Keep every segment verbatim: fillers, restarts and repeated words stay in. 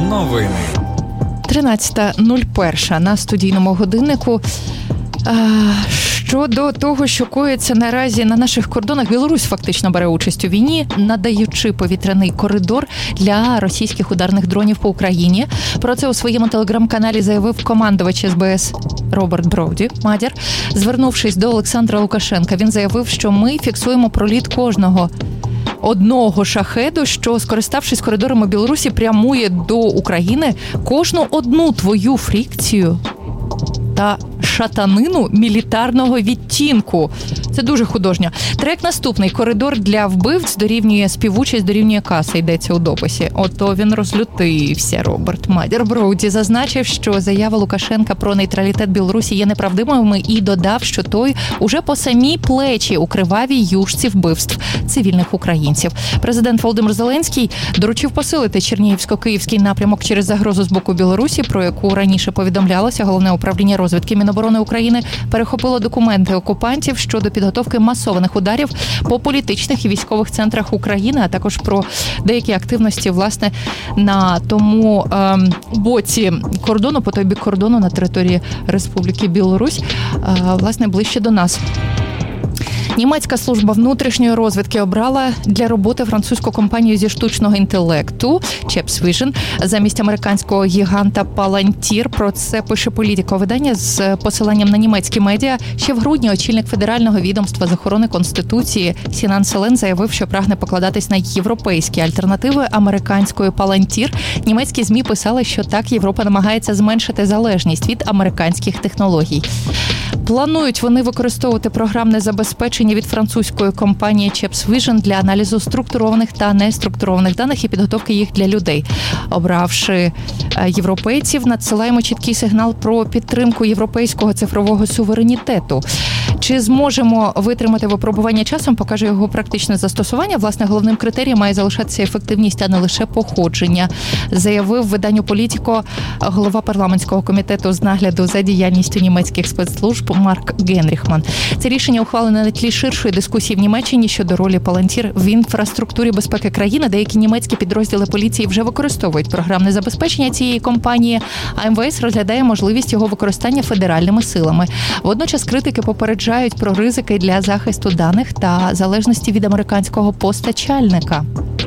Новини. тринадцята нуль один на студійному годиннику. Щодо того, що коїться наразі на наших кордонах, Білорусь фактично бере участь у війні, надаючи повітряний коридор для російських ударних дронів по Україні. Про це у своєму телеграм-каналі заявив командувач ес бе ес Роберт Броуді, Мадяр. Звернувшись до Олександра Лукашенка, він заявив, що ми фіксуємо проліт кожного одного шахеду, що, скориставшись коридорами Білорусі, прямує до України. Кожну одну твою фрикцію та шатанину мілітарного відтінку. Це дуже художньо. Трек наступний. Коридор для вбивць дорівнює співучість, дорівнює каса, йдеться у дописі. Ото він розлютився, Роберт Мадяр. Броуді зазначив, що заява Лукашенка про нейтралітет Білорусі є неправдивими і додав, що той уже по самі плечі у кривавій юшці вбивств цивільних українців. Президент Володимир Зеленський доручив посилити Чернігівсько-Київський напрямок через загрозу з боку Білорусі, про яку раніше повідомлялося. Головне управління розвідки Міноборони України перехопило документи окупантів щодо підготовки масованих ударів по політичних і військових центрах України, а також про деякі активності, власне, на тому е, боці кордону, по той бік кордону на території Республіки Білорусь, е, власне, ближче до нас. Німецька служба внутрішньої розвідки обрала для роботи французьку компанію зі штучного інтелекту Chips Vision замість американського гіганта Palantir. Про це пише Політико. Видання з посиланням на німецькі медіа. Ще в грудні очільник Федерального відомства з охорони Конституції Сінан Селен заявив, що прагне покладатись на європейські альтернативи американської Palantir. Німецькі ЗМІ писали, що так Європа намагається зменшити залежність від американських технологій. Планують вони використовувати програмне забезпечення від французької компанії Chips Vision для аналізу структурованих та неструктурованих даних і підготовки їх для людей. Обравши європейців, надсилаємо чіткий сигнал про підтримку європейського цифрового суверенітету. Чи зможемо витримати випробування часом, покаже його практичне застосування. Власне, головним критерієм має залишатися ефективність, а не лише походження, заявив виданню Політико голова парламентського комітету з нагляду за діяльністю німецьких спецслужб Марк Генріхман. Це рішення ухвалене на тлі ширшої дискусії в Німеччині щодо ролі Palantir в інфраструктурі безпеки країни. Деякі німецькі підрозділи поліції вже використовують програмне забезпечення цієї компанії, а ем ве ес розглядає можливість його використання федеральними силами. Водночас критики попереджають про ризики для захисту даних та залежності від американського постачальника.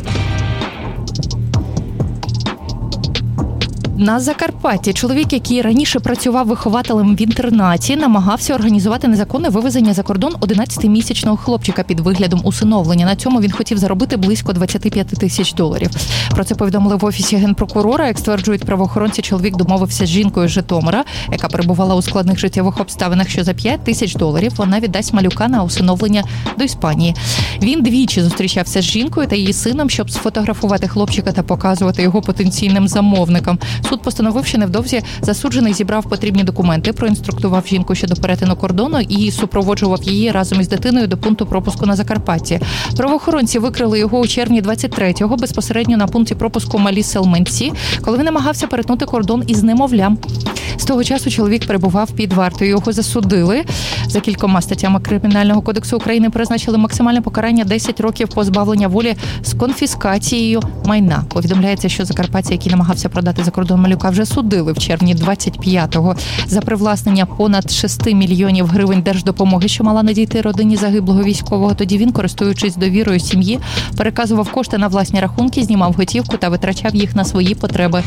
На Закарпатті чоловік, який раніше працював вихователем в інтернаті, намагався організувати незаконне вивезення за кордон одинадцятимісячного хлопчика під виглядом усиновлення. На цьому він хотів заробити близько двадцять п'ять тисяч доларів. Про це повідомили в Офісі Генпрокурора. Як стверджують правоохоронці, чоловік домовився з жінкою з Житомира, яка перебувала у складних життєвих обставинах, що за п'ять тисяч доларів вона віддасть малюка на усиновлення до Іспанії. Він двічі зустрічався з жінкою та її сином, щоб сфотографувати хлопчика та показувати його потенційним замовникам. Суд постановив, що невдовзі засуджений зібрав потрібні документи, проінструктував жінку щодо перетину кордону і супроводжував її разом із дитиною до пункту пропуску на Закарпатті. Правоохоронці викрили його у червні двадцять третього безпосередньо на пункті пропуску Малі Селменці, коли він намагався перетнути кордон із немовлям. З того часу чоловік перебував під вартою. Його засудили. За кількома статтями Кримінального кодексу України призначили максимальне покарання десять років позбавлення волі з конфіскацією майна. Повідомляється, що закарпатця, який намагався продати за кордон малюка, вже судили в червні двадцять п'ятого за привласнення понад шість мільйонів гривень держдопомоги, що мала надійти родині загиблого військового. Тоді він, користуючись довірою сім'ї, переказував кошти на власні рахунки, знімав готівку та витрачав їх на свої потреби.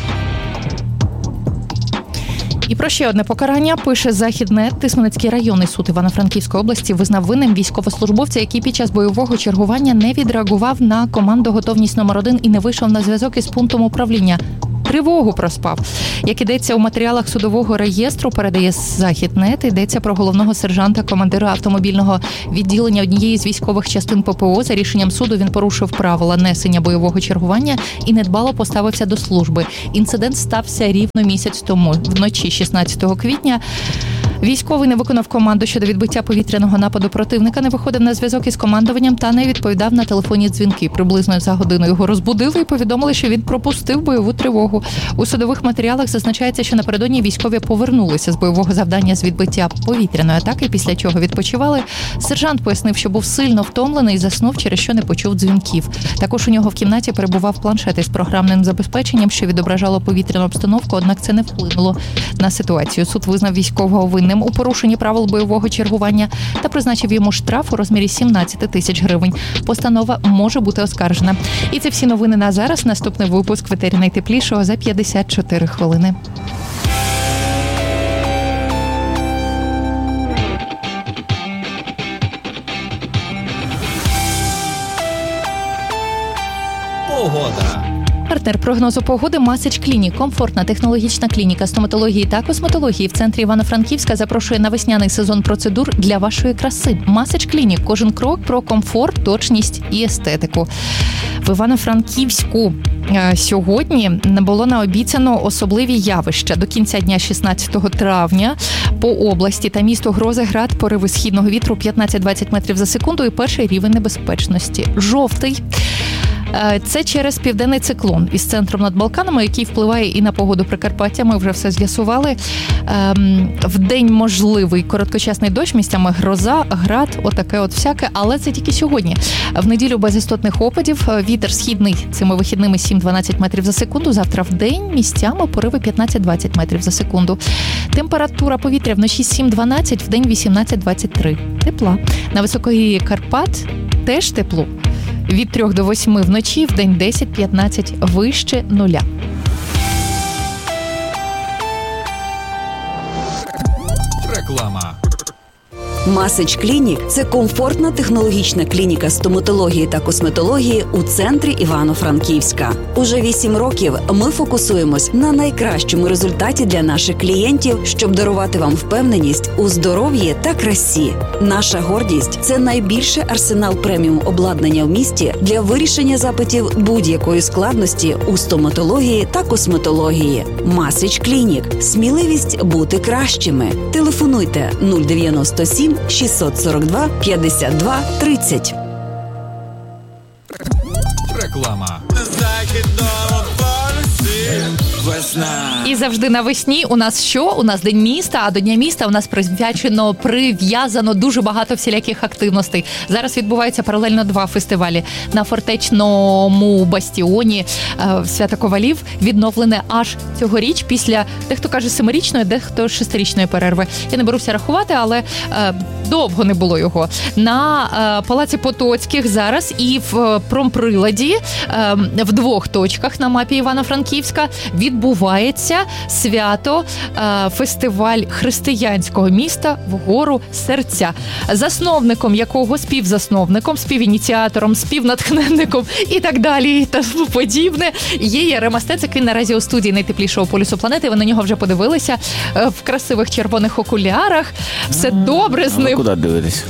І про ще одне покарання пише Західне. Тисменецький районний суд Івано-Франківської області визнав винним військовослужбовця, який під час бойового чергування не відреагував на команду «Готовність номер один» і не вийшов на зв'язок із пунктом управління. Тривогу проспав. Як ідеться у матеріалах судового реєстру, передає Західнет, йдеться про головного сержанта, командира автомобільного відділення однієї з військових частин ППО. За рішенням суду він порушив правила несення бойового чергування і недбало поставився до служби. Інцидент стався рівно місяць тому. Вночі шістнадцятого квітня Військовий не виконав команду щодо відбиття повітряного нападу противника, не виходив на зв'язок із командуванням та не відповідав на телефонні дзвінки. Приблизно за годину його розбудили і повідомили, що він пропустив бойову тривогу. У судових матеріалах зазначається, що напередодні військові повернулися з бойового завдання з відбиття повітряної атаки, після чого відпочивали. Сержант пояснив, що був сильно втомлений і заснув, через що не почув дзвінків. Також у нього в кімнаті перебував планшет із програмним забезпеченням, що відображало повітряну обстановку, однак це не вплинуло на ситуацію. Суд визнав військового винним у порушенні правил бойового чергування та призначив йому штраф у розмірі сімнадцять тисяч гривень. Постанова може бути оскаржена. І це всі новини на зараз. Наступний випуск в етері найтеплішого за п'ятдесят чотири хвилини. Погода. Партнер прогнозу погоди Масич Клінік. Комфортна технологічна клініка стоматології та косметології в центрі Івано-Франківська запрошує на весняний сезон процедур для вашої краси. Масич Клінік. Кожен крок про комфорт, точність і естетику. В Івано-Франківську сьогодні було наобіцяно особливі явища. До кінця дня шістнадцятого травня по області та місту грози, град, пориви східного вітру п'ятнадцять-двадцять метрів за секунду і перший рівень небезпечності. Жовтий. Це через південний циклон із центром над Балканами, який впливає і на погоду Прикарпаття. Ми вже все з'ясували. Вдень можливий короткочасний дощ, місцями гроза, град, отаке от всяке, але це тільки сьогодні. В неділю без істотних опадів, вітер східний цими вихідними сім-дванадцять метрів за секунду, завтра вдень місцями пориви п'ятнадцять-двадцять метрів за секунду. Температура повітря вночі сім-дванадцять, вдень вісімнадцять-двадцять три. Тепла. На високогір'ї Карпат теж тепло. Від трьох до восьми вночі, вдень десять-п'ятнадцять, вище нуля. Реклама. Масич Клінік – це комфортна технологічна клініка стоматології та косметології у центрі Івано-Франківська. Уже вісім років ми фокусуємось на найкращому результаті для наших клієнтів, щоб дарувати вам впевненість у здоров'ї та красі. Наша гордість – це найбільший арсенал преміум обладнання в місті для вирішення запитів будь-якої складності у стоматології та косметології. Масич Клінік – сміливість бути кращими. Телефонуйте нуль дев'яносто сім шістсот сорок два п'ятдесят два тридцять. Реклама. І завжди навесні у нас що? У нас День міста, а до Дня міста у нас присвячено, прив'язано дуже багато всіляких активностей. Зараз відбуваються паралельно два фестивалі. На Фортечному бастіоні Свято Ковалів відновлене аж цьогоріч після, дехто каже, семирічної, дехто шестирічної перерви. Я не беруся рахувати, але е, довго не було його. На е, Палаці Потоцьких зараз і в Промприладі е, в двох точках на мапі Івано-Франківська відбувається свято, фестиваль християнського міста «Вгору серця», засновником якого, співзасновником, співініціатором, співнатхненником і так далі, і тому подібне, є Ярема Мастецик. Він наразі у студії найтеплішого полюсу планети. Ви на нього вже подивилися в красивих червоних окулярах. Все добре з ним. Куди дивитесь?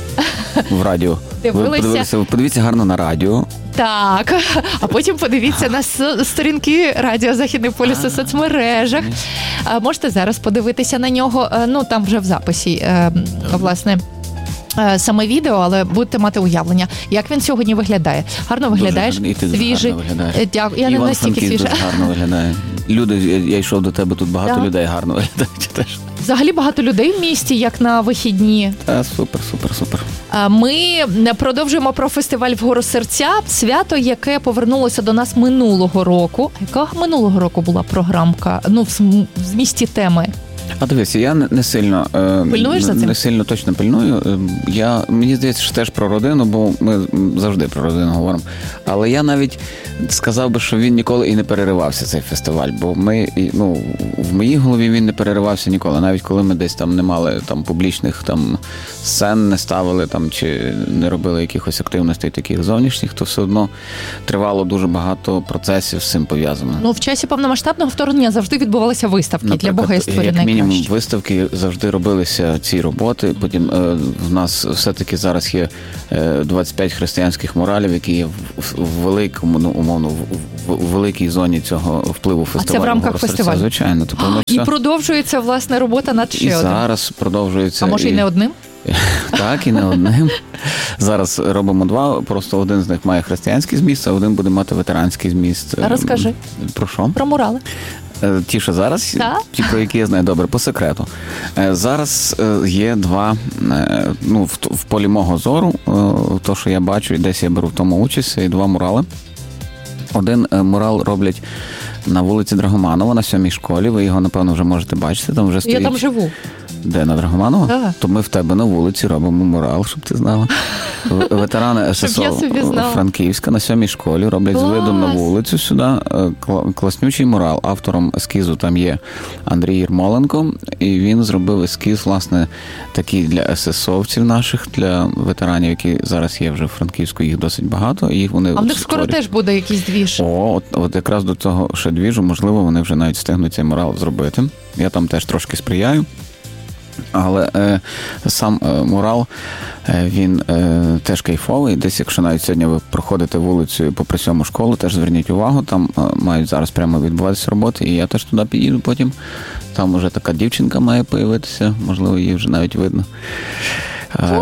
В радіо. Дивилися. Ви подивилися, подивіться гарно на радіо. Так, а потім подивіться на сторінки Радіо Західний полюс у соцмережах. Можете зараз подивитися на нього, ну там вже в записі, власне, саме відео, але будете мати уявлення, як він сьогодні виглядає. Гарно виглядаєш, дуже, і ти свіжий. Гарно виглядаєш. Дякую, я не настільки свіжа. Дуже гарно виглядає. Люди, я йшов до тебе, тут багато так. людей гарно виглядають теж. Взагалі багато людей в місті, як на вихідні. Та, супер, супер, супер. Ми продовжуємо про фестиваль «Вгору серця», свято, яке повернулося до нас минулого року. Яка минулого року була програмка? Ну, в змісті теми. А дивіться, я не, не сильно Пильнуєш за цим? Не сильно точно пильную. Я, мені здається, що теж про родину, бо ми завжди про родину говоримо. Але я навіть сказав би, що він ніколи і не переривався, цей фестиваль. Бо ми, ну, в моїй голові він не переривався ніколи. Навіть коли ми десь там не мали там публічних там сцен, не ставили там чи не робили якихось активностей таких зовнішніх, то все одно тривало дуже багато процесів з цим пов'язано. Ну, в часі повномасштабного вторгнення завжди відбувалися виставки. Наприклад, для Бога я створена. Як мінімум найкраще. Виставки завжди робилися ці роботи. Потім е, в нас все-таки зараз є е, двадцять п'ять християнських муралів, які є в, в, в великому, ну, умовно, в, в, в великій зоні цього впливу фестивалю. А це в рамках «Гора серця». фестивалю? Звичайно. Тобто, воно І все... продовжується, власне, робота над ще І одним. зараз продовжується. А може і не одним? Так, і не одним. Зараз робимо два, просто один з них має християнський зміст, а один буде мати ветеранський зміст. А розкажи. Про що? Про мурали. Ті, що зараз, Так. ті, про які я знаю добре, по секрету. Зараз є два, ну, в, в полі мого зору, то, що я бачу, і десь я беру в тому участь, і два мурали. Один мурал роблять на вулиці Драгоманова, на сьомій школі. Ви його, напевно, вже можете бачити. Там вже стоїть... Я там живу. Де, на Драгоманова? Так. То ми в тебе на вулиці робимо мурал, щоб ти знала. Ветерани ССО Франківська на сьомій школі роблять Клас. з видом на вулицю сюди. Класнючий мурал. Автором ескізу там є Андрій Єрмоленко. І він зробив ескіз, власне, такий для есесовців наших, для ветеранів, які зараз є вже в Франківську, їх досить багато. І їх вони А в них скоро теж буде якийсь двіж. О, от, от якраз до цього ще двіжу, можливо, вони вже навіть встигнуть цей мурал зробити. Я там теж трошки сприяю. Але е, сам е, мурал, е, він е, теж кайфовий. Десь, якщо навіть сьогодні ви проходите вулицею попри сьому школу, теж зверніть увагу, там е, мають зараз прямо відбуватися роботи, і я теж туди підійду потім. Там уже така дівчинка має появитися, можливо, її вже навіть видно. Е,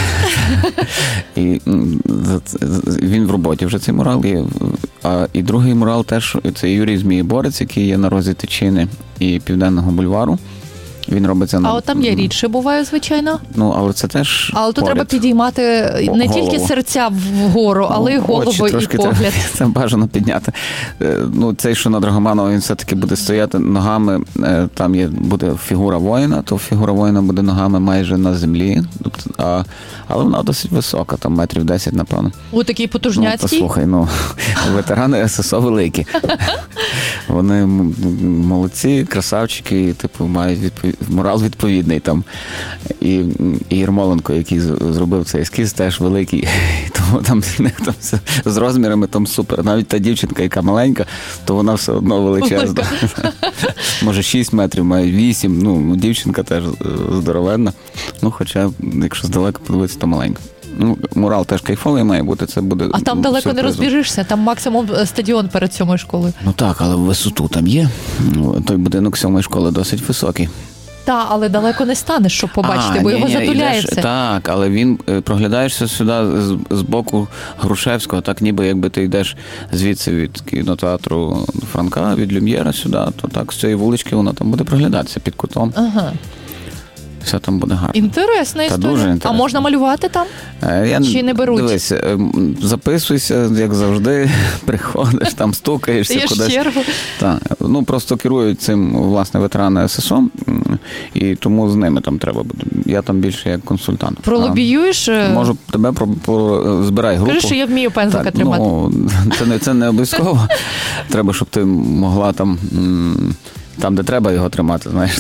і він в роботі вже цей мурал є. А, і другий мурал теж, це Юрій Змієборець, який є на розі Тичини і Південного бульвару. Він робиться на... А от там я рідше буваю, звичайно. Ну, але це теж Але тут поряд. треба підіймати не Голову. Тільки серця вгору, але й Ну, голову очі і трошки погляд. Це, це бажано підняти. Ну, цей, що на Драгоманова, він все-таки буде стояти ногами, там є, буде фігура воїна, то фігура воїна буде ногами майже на землі, а, але вона досить висока, там метрів десять, напевно. У такий Ну, потужняцький? послухай, ну, ветерани ССО великі. Вони молодці, красавчики, типу, мають відповідь, мурал відповідний там. І, і Єрмоленко, який зробив цей ескіз, теж великий. Тому там, там все, з розмірами там супер. Навіть та дівчинка, яка маленька, то вона все одно величезна. Може шість метрів, має вісім. Ну, дівчинка теж здоровенна. Ну, хоча, якщо здалека подивитися, то маленька. Ну, мурал теж кайфовий має бути, це буде. А там далеко сюрпризом. не розбіжишся, там максимум стадіон перед сьомою школою. Ну так, але висоту там є. Той будинок сьомої школи досить високий. Так, але далеко не станеш, щоб побачити, а, бо ні, його ні, затуляє йдеш, все. Так, але він, проглядаєшся сюди з, з боку Грушевського, так ніби якби ти йдеш звідси від кінотеатру Франка, від Люм'єра сюди, то так з цієї вулички воно там буде проглядатися під кутом. Ага. Все там буде гарно. Інтересна Та історія. дуже А інтересно. можна малювати там? Я, Чи не беруть? Дивись, записуйся, як завжди, приходиш, там стукаєшся Є кудись. чергу. Так, ну просто керують цим, власне, ветерани ССО, і тому з ними там треба буде. Я там більше як консультант. Пролобіюєш? А, можу тебе про, про збирай групу. Кажи, що я вмію пензлика Так, тримати. Ну, це не, це не обов'язково. Треба, щоб ти могла там, там, де треба його тримати, знаєш.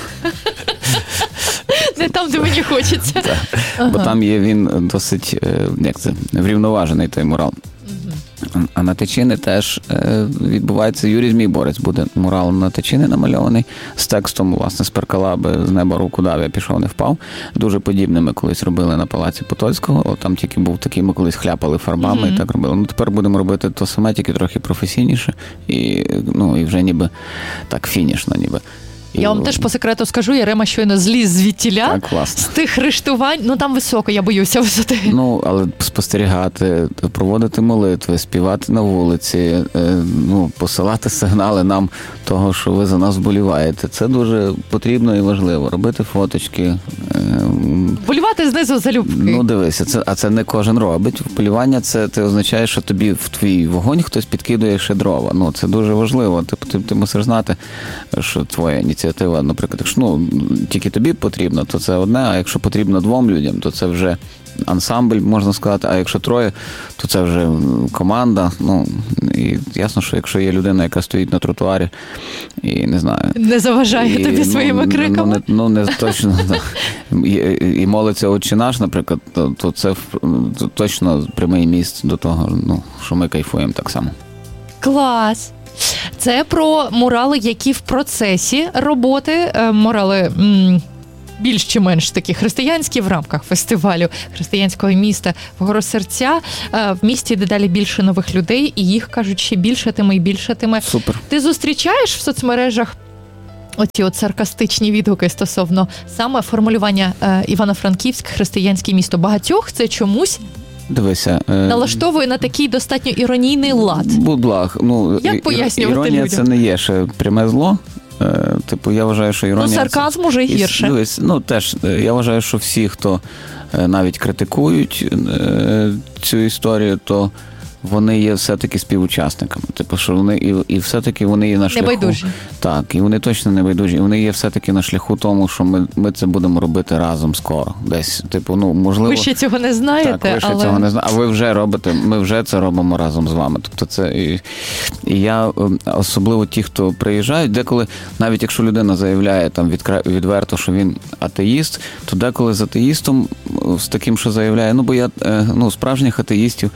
Не там, де мені хочеться. Так. Ага. Бо там є він досить, як це, врівноважений той мурал. Угу. А на Тичини теж відбувається, Юрій Змієборець буде мурал на Тичини намальований з текстом, власне, з перкалаби «З неба руку дав, я пішов, не впав». Дуже подібне ми колись робили на Палаці Потоцького, там тільки був такий, ми колись хляпали фарбами угу. і так робили. Ну, тепер будемо робити то саме, тільки трохи професійніше і, ну, і вже ніби так фінішно, ніби. Я вам теж по секрету скажу, Ярема щойно зліз звідтіля, так, класно. з тих рештувань, ну там високо, я боюся висоти. Ну, але спостерігати, проводити молитви, співати на вулиці, ну, посилати сигнали нам того, що ви за нас вболіваєте. Це дуже потрібно і важливо. Робити фоточки. Вболівати знизу залюбки. Ну, дивися, це, а це не кожен робить. Вболівання, це ти означає, що тобі в твій вогонь хтось підкидує ще дрова. Ну, це дуже важливо. Ти, ти, ти мусиш знати, що твоя ініціатива, наприклад, якщо ну, тільки тобі потрібно, то це одне, а якщо потрібно двом людям, то це вже ансамбль, можна сказати, а якщо троє, то це вже команда. Ну, і ясно, що якщо є людина, яка стоїть на тротуарі і, не знаю... Не заважає і, тобі ну, своїми криками? Ну, не, ну, не точно. і, і молиться «Отче наш», наприклад, то, то це то точно прямий міст до того, ну, що ми кайфуємо так само. Клас! Це про мурали, які в процесі роботи, мурали м, більш чи менш такі християнські в рамках фестивалю християнського міста в Горосерця. В місті дедалі більше нових людей, і їх, кажуть, ще більшатиме і більшатиме. Супер. Ти зустрічаєш в соцмережах оці от саркастичні відгуки стосовно саме формулювання е, Івано-Франківськ, християнське місто? Багатьох це чомусь Дивися, е... налаштовує на такий достатньо іронійний лад. Будь ласка, ну, як пояснювати іронія людям? Це не є ще пряме зло. Е, типу, я вважаю, що іронія... Ну, сарказм це... уже гірше. Дивись, ну, теж, я вважаю, що всі, хто навіть критикують е, цю історію, то вони є все-таки співучасниками. Типу, що вони і, і все-таки вони є на шляху. Небайдужі. Так, і вони точно не байдужі. І вони є все-таки на шляху тому, що ми, ми це будемо робити разом скоро. Десь, типу, ну, можливо... Ви ще цього не знаєте, так, ви ще але... цього не знаєте. А ви вже робите, ми вже це робимо разом з вами. Тобто це... І, і я, особливо ті, хто приїжджають, деколи, навіть якщо людина заявляє там відкра... відверто, що він атеїст, то деколи з атеїстом, з таким, що заявляє, ну, бо я, ну, справжніх атеїстів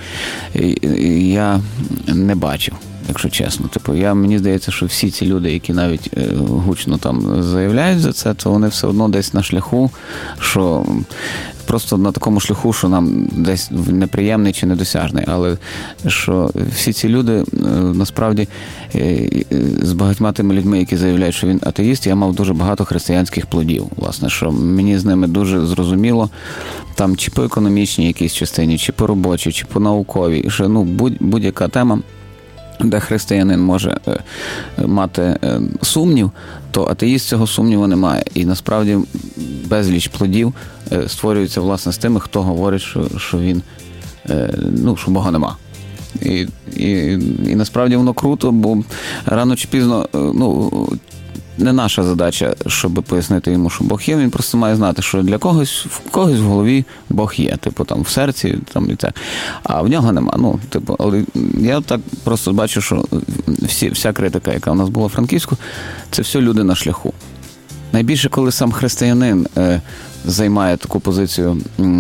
я не бачив, якщо чесно. Типу, я, мені здається, що всі ці люди, які навіть е, гучно там заявляють за це, то вони все одно десь на шляху, що просто на такому шляху, що нам десь неприємний чи недосяжний. Але що всі ці люди, е, насправді, е, з багатьма тими людьми, які заявляють, що він атеїст, я мав дуже багато християнських плодів, власне, що мені з ними дуже зрозуміло, там чи по економічній якійсь частині, чи по робочій, чи по науковій, що, ну, будь, будь-яка тема, де християнин може е, мати е, сумнів, то атеїст цього сумніву не має. І насправді безліч плодів е, створюється, власне, з тими, хто говорить, що, що він, е, ну, що Бога нема. І, і, і насправді воно круто, бо рано чи пізно, е, ну, не наша задача, щоб пояснити йому, що Бог є, він просто має знати, що для когось, в когось в голові Бог є, типу там в серці, там і так, а в нього нема. Ну, типу, але я так просто бачу, що всі, вся критика, яка у нас була в Франківську, це все люди на шляху. Найбільше, коли сам християнин е, займає таку позицію,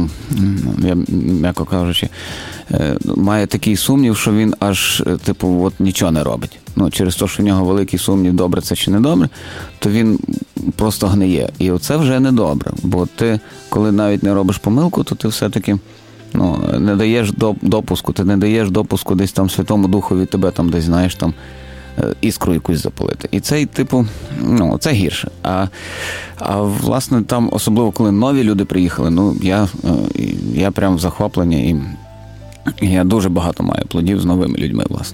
я, м'яко кажучи, е, має такий сумнів, що він аж, типу, от нічого не робить. Ну, через те, що в нього великий сумнів, добре це чи не добре, то він просто гниє. І оце вже не добре. Бо ти, коли навіть не робиш помилку, то ти все-таки, ну, не даєш допуску, ти не даєш допуску десь там Святому Духові тебе там десь, знаєш, там, іскру якусь запалити. І цей, типу, ну, це гірше. А, а власне, там, особливо, коли нові люди приїхали, ну, я, я прям в захопленні, і, і я дуже багато маю плодів з новими людьми, власне.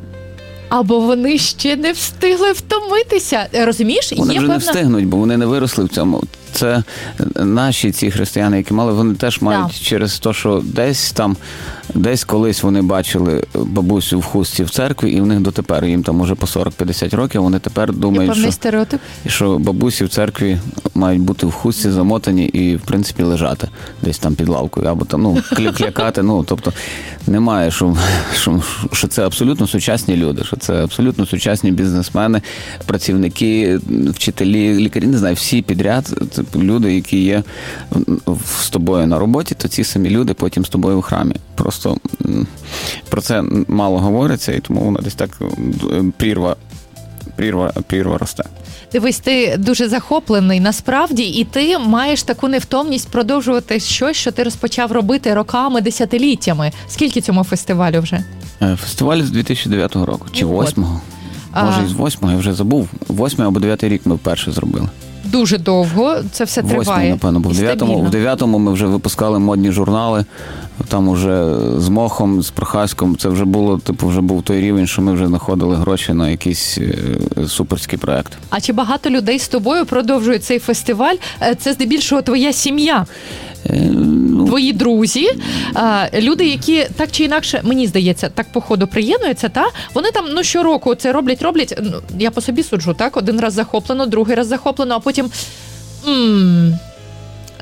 Або вони ще не встигли втомитися. Розумієш? Вони Є вже певна... не встигнуть, бо вони не виросли в цьому. Це наші ці християни, які мали, вони теж мають да. через те, що десь там, десь колись вони бачили бабусю в хустці в церкві, і в них дотепер, їм там уже по сорок-п'ятдесят років, вони тепер думають, що, стереотип. що бабусі в церкві мають бути в хустці замотані і, в принципі, лежати десь там під лавкою, або там, ну, клякати, ну, тобто немає, що, що, що це абсолютно сучасні люди, що це абсолютно сучасні бізнесмени, працівники, вчителі, лікарі, не знаю, всі підряд, люди, які є з тобою на роботі, то ці самі люди потім з тобою в храмі. Просто про це мало говориться, і тому воно десь так прірва, прірва, прірва росте. Дивись, ти дуже захоплений насправді, і ти маєш таку невтомність продовжувати щось, що ти розпочав робити роками, десятиліттями. Скільки цьому фестивалю вже? Фестиваль з дві тисячі дев'ятого року, чи восьмого. Може, і з восьмого, я вже забув. Восьмий або дев'ятий рік ми вперше зробили. Дуже довго це все триває. Восьмий, напевно, бо в дев'ятому, в дев'ятому ми вже випускали модні журнали, там уже з Мохом, з Прохаськом, це вже було, типу, вже був той рівень, що ми вже знаходили гроші на якийсь суперський проект. А чи багато людей з тобою продовжують цей фестиваль? Це здебільшого твоя сім'я? Ну, твої друзі, люди, які так чи інакше, мені здається, так по ходу приєднуються, та вони там, ну, щороку це роблять, роблять, ну, я по собі суджу, так, один раз захоплено, другий раз захоплено, а потім м-м,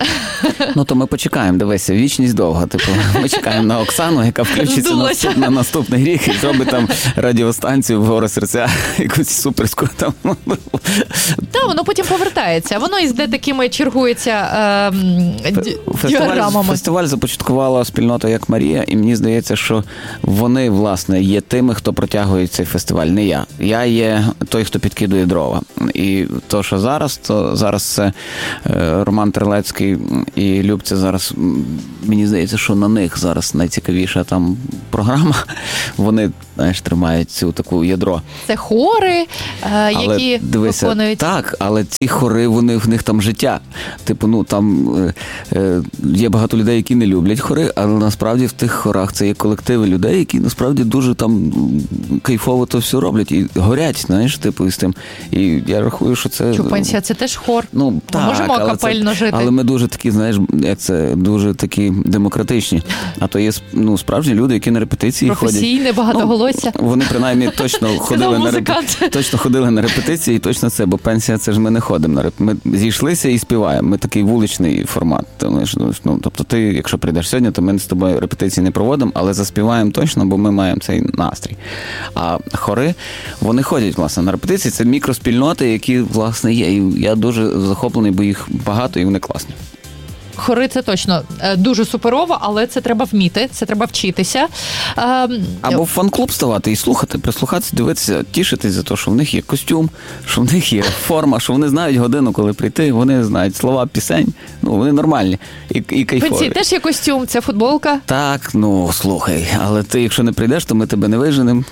Ну, то ми почекаємо, дивися, вічність довга. Типу, ми чекаємо на Оксану, яка включиться наступ, на наступний рік і зробить там радіостанцію в «Гори серця», якусь суперську там. Так, воно потім повертається. Воно ізде такими чергується е, фестиваль, діаграмами. Фестиваль започаткувала спільнота «Як Марія», і мені здається, що вони, власне, є тими, хто протягує цей фестиваль, не я. Я є той, хто підкидує дрова. І то, що зараз, то зараз це Роман Терлецький і Любця зараз, мені здається, що на них зараз найцікавіша там програма. Вони, знаєш, тримають цю таку ядро. Це хори, е, які дивися, виконують. Так, але ці хори, вони, в них там життя. Типу, ну, там е, е, є багато людей, які не люблять хори, але насправді в тих хорах це є колективи людей, які насправді дуже там кайфово то все роблять і горять, знаєш, типу, із тим. І я рахую, що це... Чупенція, це теж хор. Ну, ми так, можемо але капельно це, жити. Але ми дуже такі, знаєш, як це, дуже такі демократичні. А то є, ну, справжні люди, які на репетиції професійне, ходять. багатоголосся. Ну, вони принаймні точно ходили на репетиції, точно ходили на репетиції, і точно це, бо пенсія, це ж ми не ходимо на репетиції. Ми зійшлися і співаємо. Ми такий вуличний формат. Ну, тобто ти, якщо прийдеш сьогодні, то ми з тобою репетиції не проводимо, але заспіваємо точно, бо ми маємо цей настрій. А хори, вони ходять, власне, на репетиції. Це мікроспільноти, які, власне, є. І я дуже захоплений, бо їх багато і вони класні. Хори – це точно дуже суперово, але це треба вміти, це треба вчитися. Або в фан-клуб ставати і слухати, прислухатися, дивитися, тішитись за те, що в них є костюм, що в них є форма, що вони знають годину, коли прийти, вони знають слова пісень, ну, вони нормальні і, і кайфові. Пенсії теж є костюм, це футболка. Так, ну, слухай, але ти, якщо не прийдеш, то ми тебе не виженемо.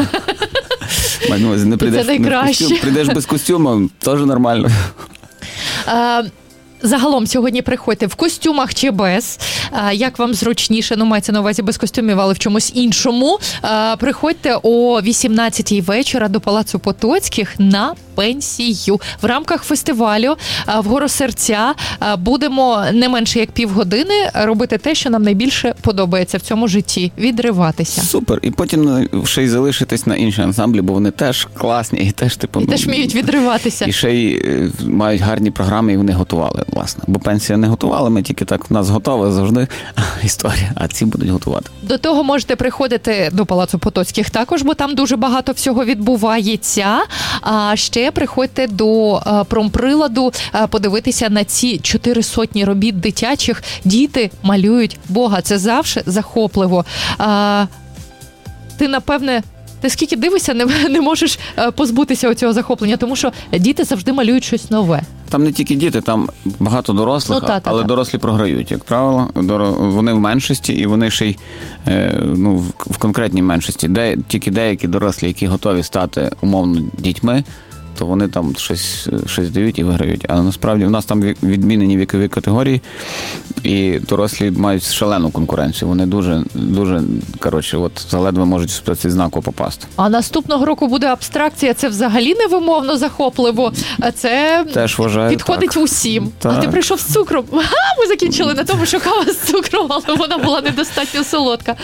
Не прийдеш, це найкраще. Не прийдеш без костюму, теж нормально. А, загалом сьогодні приходьте в костюмах чи без. А, як вам зручніше, ну мається на увазі без костюмів, але в чомусь іншому. А, приходьте о вісімнадцятій вечора до Палацу Потоцьких на пенсію. В рамках фестивалю в «Гору серця» будемо не менше як півгодини робити те, що нам найбільше подобається в цьому житті – відриватися. Супер. І потім ще й залишитись на інші ансамблі, бо вони теж класні і теж, типу, і теж вміють відриватися. І ще й мають гарні програми, і вони готували, власне. Бо пенсія не готувала, ми тільки так, в нас готова завжди історія, а ці будуть готувати. До того можете приходити до Палацу Потоцьких також, бо там дуже багато всього відбувається. А ще приходьте до промприладу подивитися на ці чотири сотні робіт дитячих. Діти малюють Бога. Це завжди захопливо. А, ти, напевне, ти скільки дивишся, не, не можеш позбутися цього захоплення, тому що діти завжди малюють щось нове. Там не тільки діти, там багато дорослих, ну, та, та, але та. дорослі програють, як правило. Вони в меншості, і вони ще й ну, в конкретній меншості. Де, тільки деякі дорослі, які готові стати умовно дітьми, то вони там щось, щось дають і виграють. Але насправді в нас там відмінені вікові категорії, і дорослі мають шалену конкуренцію. Вони дуже, дуже, коротше, от заледве можуть в спецвідзнаку попасти. А наступного року буде абстракція. Це взагалі невимовно захопливо. Це теж вважаю, підходить так. усім. Так. А ти прийшов з цукром. А, ми закінчили на тому, що кава з цукром, але вона була недостатньо солодка.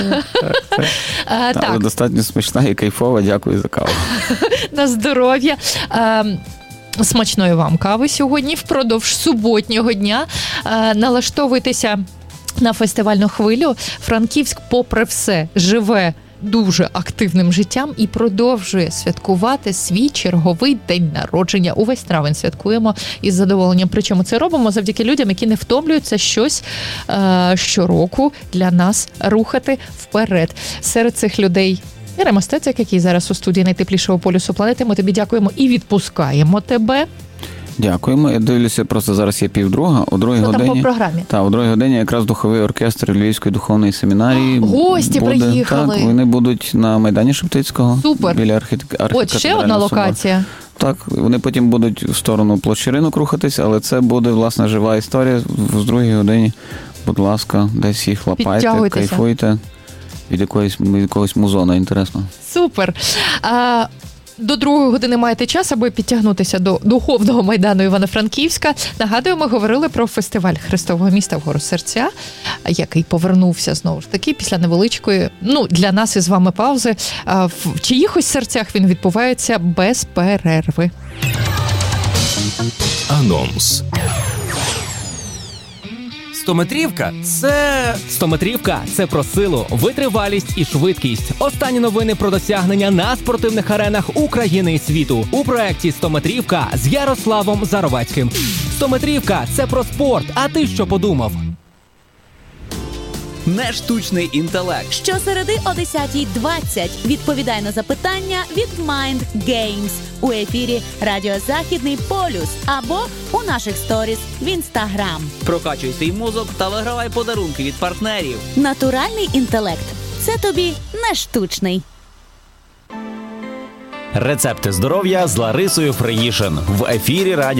Але достатньо смачна і кайфова. Дякую за каву. На здоров'я. Смачної вам кави сьогодні впродовж суботнього дня. Налаштовуйтеся на фестивальну хвилю. Франківськ, попри все, живе дуже активним життям і продовжує святкувати свій черговий день народження. Увесь травень святкуємо із задоволенням. Причому це робимо завдяки людям, які не втомлюються щось е- щороку для нас рухати вперед. Серед цих людей Ірема Мостецик, який зараз у студії найтеплішого полюсу планети. Ми тобі дякуємо і відпускаємо тебе. Дякуємо. Я дивлюся, просто зараз є півдруга. У другій Що годині, там по програмі? Так, у другій годині якраз духовий оркестр Львівської духовної семінарії. Гості буде, приїхали. Так, вони будуть на Майдані Шептицького. Супер. Біля архітектури. От ще одна локація. Так, вони потім будуть в сторону площі Ринок рухатись, але це буде, власне, жива історія. В другій годині, будь ласка, десь їх лапайте, кайфуйте. Від якогось, від якогось музона, інтересно. Супер. А, до другої години маєте час, аби підтягнутися до духовного майдану Івано-Франківська. Нагадую, ми говорили про фестиваль Христового міста в Гору серця, який повернувся, знову ж таки, після невеличкої, ну, для нас із вами паузи. А, в чиїхось серцях він відбувається без перерви. Анонс. стометрівка – це... Стометрівка – це про силу, витривалість і швидкість. Останні новини про досягнення на спортивних аренах України і світу. У проєкті «Стометрівка» з Ярославом Заровацьким. Стометрівка – це про спорт. А ти що подумав? Не штучний інтелект. Щосереди о десята двадцять відповідай на запитання від Mind Games у ефірі Радіо Західний полюс або у наших сторіс в Інстаграм. Прокачуй свій мозок та вигравай подарунки від партнерів. Натуральний інтелект – це тобі не штучний. Рецепти здоров'я з Ларисою Фриїшин в ефірі Радіо